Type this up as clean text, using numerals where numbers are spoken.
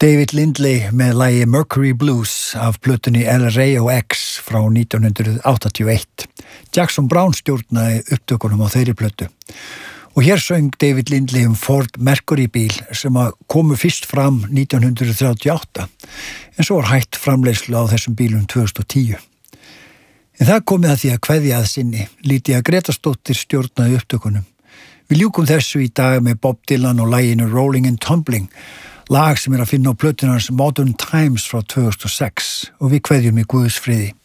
David Lindley með lagi Mercury Blues af plötunni El Rey X frá 1981. Jackson Browne stjórnaði upptökunum á þeirri plötu. Og hér söng David Lindley Ford Mercury bíl sem komu fyrst fram 1938 en svo var hætt framleiðslu á þessum bílum 2010. En það komið að því að kveðja að sinni. Lydía Grétarsdóttir stjórnaði upptökunum. Við ljúkum þessu í dag með Bob Dylan og laginu Rolling and Tumbling, lag sem að finna á plötunans Modern Times frá 2006 og við kveðjum í Guðs friði.